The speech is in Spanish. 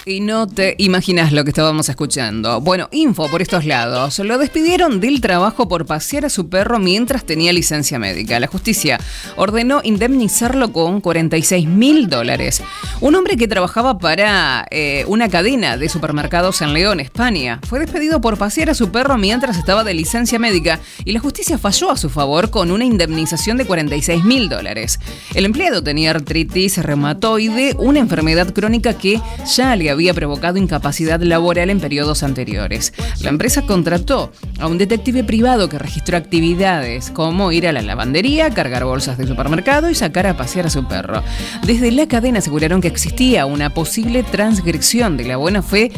Y no te imaginas lo que estábamos escuchando. Bueno, info por estos lados. Lo despidieron del trabajo por pasear a su perro mientras tenía licencia médica. La justicia ordenó indemnizarlo con $46.000. Un hombre que trabajaba para una cadena de supermercados en León, España, fue despedido por pasear a su perro mientras estaba de licencia médica y la justicia falló a su favor con una indemnización de $46.000. El empleado tenía artritis reumatoide, una enfermedad crónica que ya le había provocado incapacidad laboral en periodos anteriores. La empresa contrató a un detective privado que registró actividades como ir a la lavandería, cargar bolsas de supermercado y sacar a pasear a su perro. Desde la cadena aseguraron que existía una posible transgresión de la buena fe